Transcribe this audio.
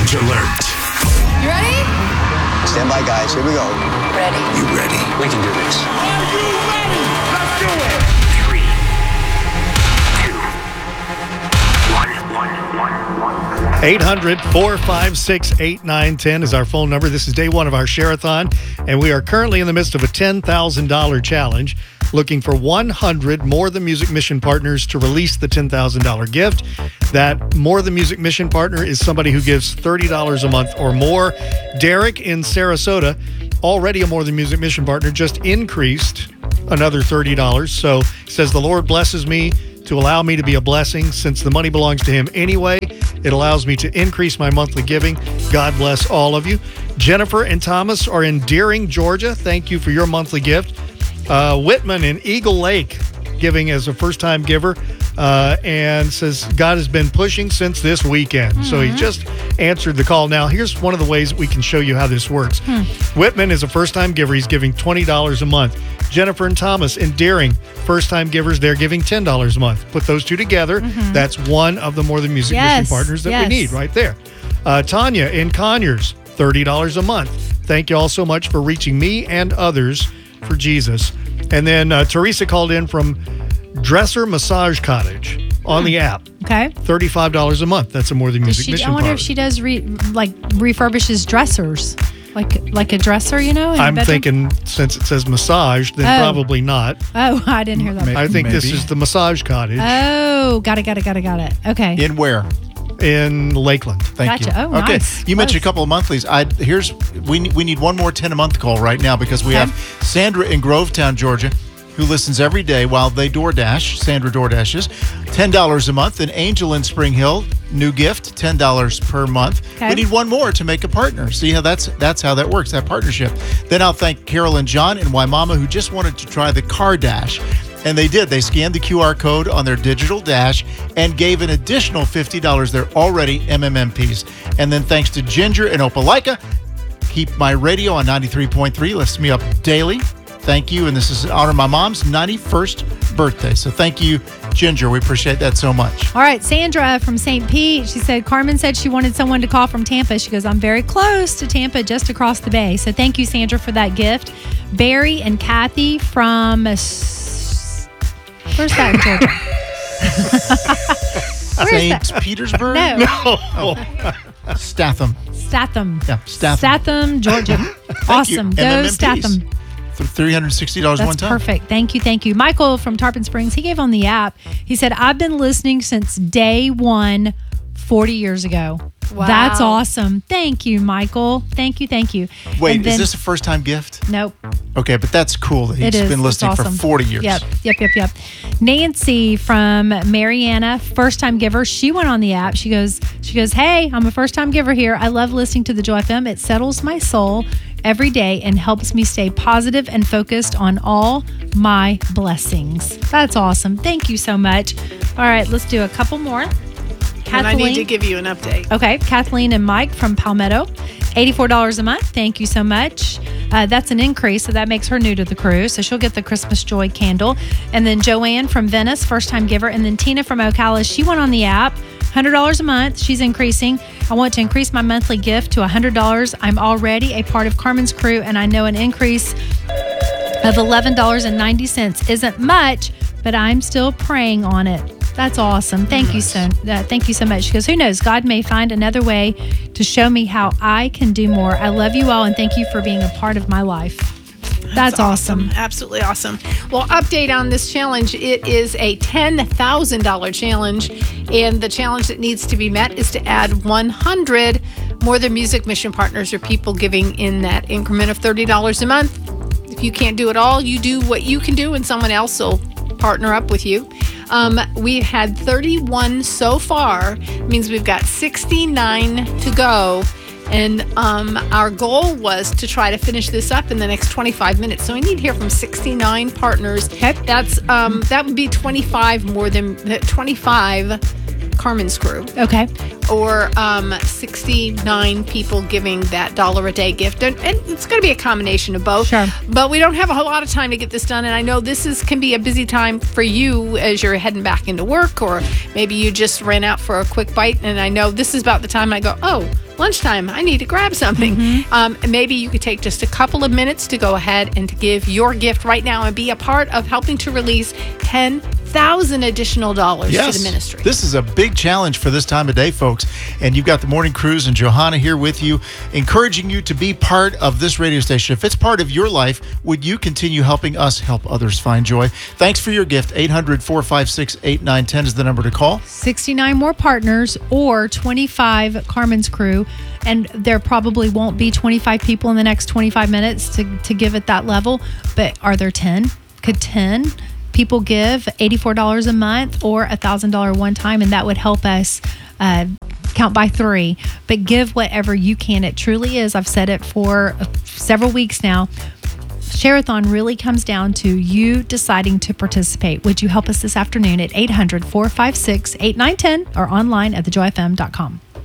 Challenge alert. You ready? Stand by, guys. Here we go. Ready. You ready? We can do this. Are you ready? Let's do it. 3, 2, 1. 800-456-8910 is our phone number. This is day one of our Share-a-thon, and we are currently in the midst of a $10,000 challenge, looking for 100 More Than Music mission partners to release the $10,000 gift. That More Than Music mission partner is somebody who gives $30 a month or more. Derek in Sarasota, already a More Than Music mission partner, just increased another $30. So he says, the Lord blesses me to allow me to be a blessing. Since the money belongs to him anyway, it allows me to increase my monthly giving. God bless all of you. Jennifer and Thomas are in Deering, Georgia. Thank you for your monthly gift. Whitman in Eagle Lake giving as a first-time giver and says God has been pushing since this weekend. So he just answered the call. Now, here's one of the ways we can show you how this works. Whitman is a first-time giver. He's giving $20 a month. Jennifer and Thomas in Deering, first-time givers, they're giving $10 a month. Put those two together. That's one of the More Than Music mission partners that we need right there. Tanya in Conyers, $30 a month. Thank you all so much for reaching me and others for Jesus. And then Teresa called in from Dresser Massage Cottage on the app. Okay. $35 a month. That's a More Than Music mission I wonder partner. if she does refurbishes dressers. Like a dresser, you know? I'm thinking since it says massage, then probably not. Oh, I didn't hear that. I think this is the massage cottage. Oh, got it. Okay. In where? In Lakeland. Thank you. Oh, okay. nice. You mentioned a couple of monthlies. We need one more 10 a month call right now because we have Sandra in Grovetown, Georgia, who listens every day while they DoorDash. Sandra DoorDashes $10 a month. And Angel in Spring Hill, new gift, $10 per month. Okay. We need one more to make a partner. See how that's how that works, that partnership. Then I'll thank Carol and John in Waimama who just wanted to try the Car Dash. And they did. They scanned the QR code on their digital dash and gave an additional $50. They're already MMMPs. And then thanks to Ginger and Opelika, keep my radio on 93.3. Lifts me up daily. Thank you. And this is in honor of my mom's 91st birthday. So thank you, Ginger. We appreciate that so much. All right. Sandra from St. Pete. She said, Carmen said she wanted someone to call from Tampa. She goes, I'm very close to Tampa, just across the bay. So thank you, Sandra, for that gift. Barry and Kathy from... Where's that in Georgia? St. Petersburg? No. Statham. Yeah, Statham, Georgia. Awesome. Go MMMPs. Statham. $360 That's one time. perfect. Thank you. Michael from Tarpon Springs, he gave on the app. He said, I've been listening since day one, 40 years ago. Wow. That's awesome. Thank you, Michael. Thank you. Wait, is this a first-time gift? Nope. Okay, but that's cool that he's been listening It's for awesome. 40 years. Yep. Nancy from Mariana, first-time giver. She went on the app. She goes, hey, I'm a first-time giver here. I love listening to the Joy FM. It settles my soul every day and helps me stay positive and focused on all my blessings. That's awesome. Thank you so much. All right, let's do a couple more. And I need to give you an update. Okay, Kathleen and Mike from Palmetto, $84 a month. Thank you so much. That's an increase, so that makes her new to the crew. So she'll get the Christmas Joy candle. And then Joanne from Venice, first-time giver. And then Tina from Ocala, she went on the app, $100 a month. She's increasing. I want to increase my monthly gift to $100. I'm already a part of Carmen's crew, and I know an increase of $11.90 isn't much, but I'm still praying on it. That's awesome. Thank you so much. Because who knows, God may find another way to show me how I can do more. I love you all and thank you for being a part of my life. That's awesome. Absolutely awesome. Well, update on this challenge. It is a $10,000 challenge, and the challenge that needs to be met is to add 100 More Than Music mission partners or people giving in that increment of $30 a month. If you can't do it all, you do what you can do, and someone else will partner up with you. We've had 31 so far. It means we've got 69 to go. And our goal was to try to finish this up in the next 25 minutes. So we need to hear from 69 partners. Okay. That would be 25 more than 25 Carmen's crew. Okay. Or 69 people giving that $1 a day gift. And it's going to be a combination of both. Sure. But we don't have a whole lot of time to get this done. And I know this can be a busy time for you as you're heading back into work, or maybe you just ran out for a quick bite. And I know this is about the time I go, oh, lunchtime, I need to grab something. Maybe you could take just a couple of minutes to go ahead and to give your gift right now and be a part of helping to release $10,000 additional dollars to the ministry. This is a big challenge for this time of day, folks. And you've got the Morning Cruise and Johanna here with you, encouraging you to be part of this radio station. If it's part of your life, would you continue helping us help others find joy? Thanks for your gift. 800-456-8910 is the number to call. 69 more partners or 25 Carmen's crew. And there probably won't be 25 people in the next 25 minutes to give at that level. But are there 10? Could 10 people give $84 a month or $1,000 one time? And that would help us count by 3. But give whatever you can. It truly is. I've said it for several weeks now. Share-a-thon really comes down to you deciding to participate. Would you help us this afternoon at 800-456-8910 or online at thejoyfm.com.